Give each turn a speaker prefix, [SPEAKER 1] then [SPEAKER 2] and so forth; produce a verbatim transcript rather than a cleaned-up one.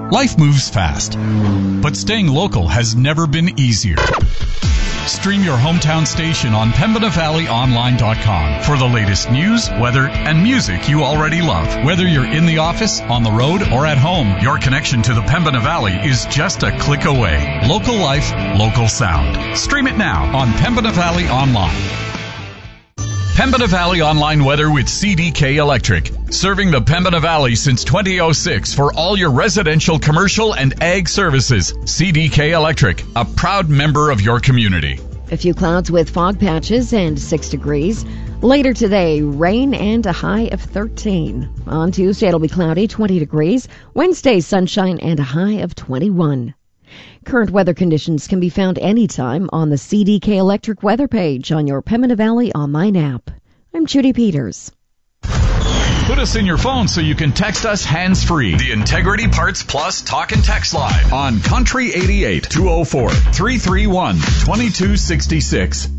[SPEAKER 1] Life moves fast, but staying local has never been easier. Stream your hometown station on Pembina Valley Online dot com for the latest news, weather, and music you already love. Whether you're in the office, on the road, or at home, your connection to the Pembina Valley is just a click away. Local life, local sound. Stream it now on Pembina Valley Online. Pembina Valley Online weather with C D K Electric. Serving the Pembina Valley since two thousand six for all your residential, commercial, and ag services. C D K Electric, a proud member of your community.
[SPEAKER 2] A few clouds with fog patches and six degrees. Later today, rain and a high of thirteen. On Tuesday, it'll be cloudy, twenty degrees. Wednesday, sunshine and a high of twenty-one. Current weather conditions can be found anytime on the C D K Electric weather page on your Pembina Valley Online app. I'm Judy Peters.
[SPEAKER 1] Put us in your phone so you can text us hands-free. The Integrity Parts Plus Talk and Text Line on Country eighty-eight, two oh four, three three one, two two six six.